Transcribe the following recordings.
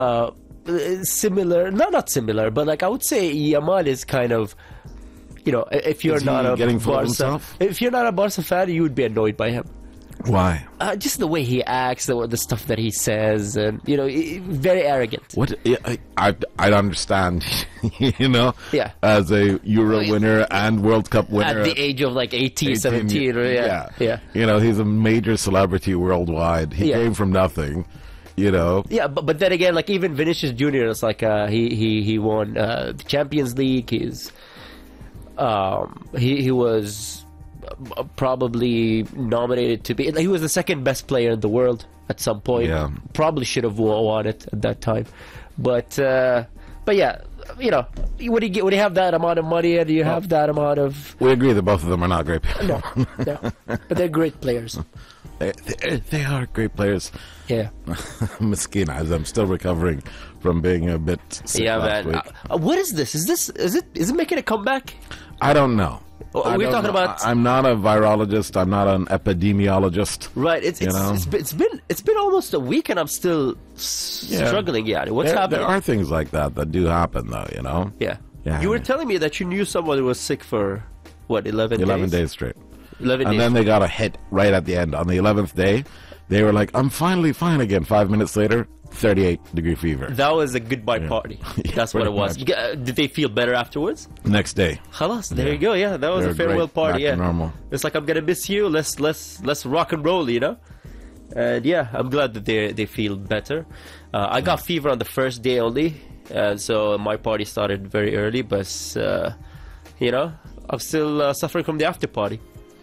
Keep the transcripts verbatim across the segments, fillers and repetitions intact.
uh, similar, not not similar, but like I would say Yamal is kind of, you know, if you're Is he not a getting full of Barca, himself? if you're not a Barca fan, you would be annoyed by him. Why? Uh, just the way he acts, the, the stuff that he says, and you know, i- very arrogant. What I I, I understand, you know, Yeah. as a Euro winner and World Cup winner At the age of like eighteen, eighteen, seventeen, or yeah, yeah, You know, he's a major celebrity worldwide. He Yeah. came from nothing, you know. yeah. But but then again, like even Vinicius Junior, it's like uh, he he he won uh, the Champions League. He's um he he was uh, probably nominated to be. He was the second best player in the world at some point. Yeah. Probably should have won won it at that time, but uh, but yeah, you know, when you get when you have that amount of money and you have that amount of We agree that both of them are not great people. no, no, but they're great players. they, they, they are great players. Yeah. Miskina, as I'm still recovering from being a bit sick Yeah, last man. week. Uh, what is this? Is this is it is it making a comeback? I don't know. Oh, I we're don't talking know. about- I- I'm not a virologist. I'm not an epidemiologist. Right. It's You it's, know? it's, been, it's been it's been almost a week and I'm still s- Yeah. struggling. Yeah. What's there, happening? there are things like that that do happen, though. You know. yeah. Yeah, You were man. telling me that you knew someone who was sick for what eleven Eleven days? days straight. Eleven And days. then they got a hit right at the end. On the eleventh day, they were like, I'm finally fine again. Five minutes later, thirty-eight degree fever. That was a goodbye party. Yeah, That's what it pretty was. much. You got, uh, did they feel better afterwards? Next day. Khalas, there Yeah. you go. Yeah, that was They're a farewell great, party. back Yeah, to normal. it's like I'm gonna miss you. Let's let's let's rock and roll. You know. And yeah, I'm glad that they they feel better. Uh, I got fever on the first day only, and so my party started very early. But uh, you know, I'm still uh, suffering from the after party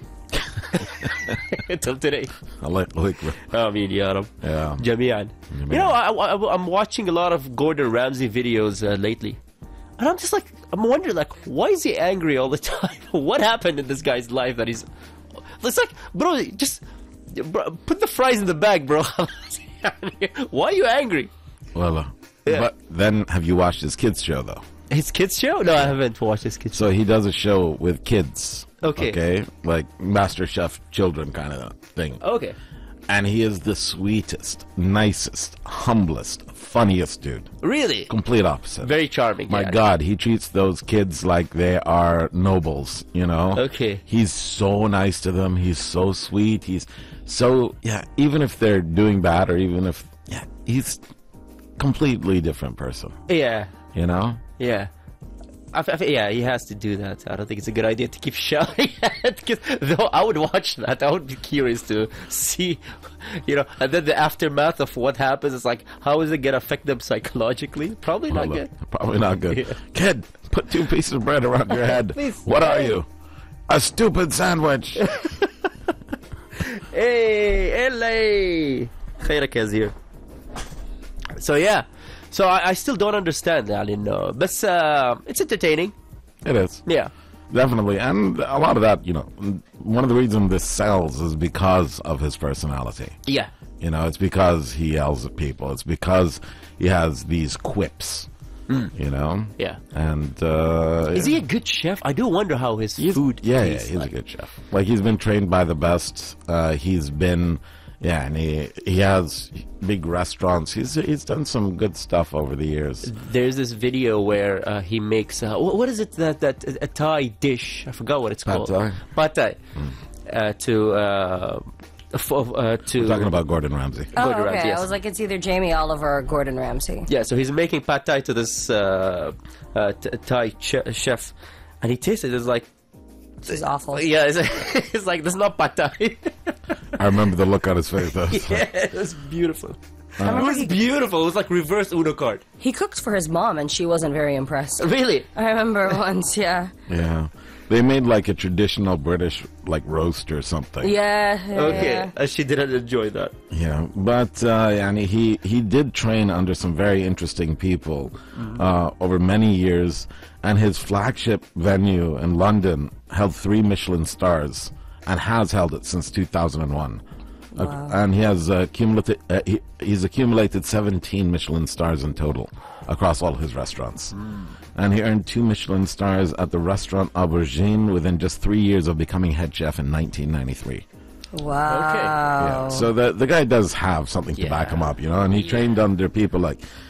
until today. I like, I like I mean, yeah, Rab. yeah. Jamian. You know, I, I, I'm watching a lot of Gordon Ramsay videos uh, lately. And I'm just like, I'm wondering, like, why is he angry all the time? What happened in this guy's life that he's... It's like, bro, just bro, put the fries in the bag, bro. Why are you angry? Well, uh, Yeah. but then have you watched his kids show, though? His kids show? No, I haven't watched his kids show. So he does a show with kids. Okay. Okay? Like Master Chef children kind of thing. Okay. And he is the sweetest, nicest, humblest, funniest dude. Really? Complete opposite. Very charming. My yeah. God, he treats those kids like they are nobles, you know? Okay. He's so nice to them. He's so sweet. He's so, yeah, even if they're doing bad or even if, yeah, he's completely different person, Yeah. you know? Yeah. I, I, yeah, he has to do that. I don't think it's a good idea to keep shouting at kids. Though I would watch that. I would be curious to see, you know, and then the aftermath of what happens is like, how is it going to affect them psychologically? Probably not Well, good. look, Probably not good. Yeah. Kid, put two pieces of bread around your head. Please, What are hey. you? A stupid sandwich. Hey, L A! خيرك يا زير. So yeah, so I, I still don't understand. I mean, no, but uh, it's entertaining. It is. Yeah. Definitely. And a lot of that, you know, one of the reasons this sells is because of his personality. Yeah. You know, it's because he yells at people. It's because he has these quips, you know? Yeah. And, uh... Is he a good chef? I do wonder how his he's- food Yeah, yeah, tastes he's like. a good chef. Like, he's been trained by the best. Uh, he's been... Yeah, and he he has big restaurants. He's he's done some good stuff over the years. There's this video where uh, he makes uh, wh- what is it that that a Thai dish? I forgot what it's Pad called. Thai? Pad Thai. Uh, to uh, f- uh, to We're talking about Gordon Ramsay. Oh, Gordon okay. Ramsay, yes. I was like, it's either Jamie Oliver or Gordon Ramsay. yeah. So he's making pad Thai to this uh, uh, t- Thai ch- chef, and he tastes it. It's like This is awful. yeah, it's, it's like this is not pad Thai. I remember the look on his face, though. yeah, it was beautiful. I It remember was he, beautiful. It was like reverse Uno card. he cooked for his mom, and she wasn't very impressed. Really? I remember once, yeah. Yeah. They made like a traditional British like roast or something. Yeah. yeah, Okay. yeah. Uh, she didn't enjoy that. Yeah, but uh, yani he he did train under some very interesting people uh, over many years, and his flagship venue in London held three Michelin stars and has held it since two thousand one. Uh, and he has uh, accumulated uh, he, he's accumulated seventeen Michelin stars in total across all his restaurants. And he earned two Michelin stars at the restaurant Aubergine within just three years of becoming head chef in nineteen ninety-three. Wow. Yeah. So the the guy does have something to back Yeah. him up, you know, and he trained under people like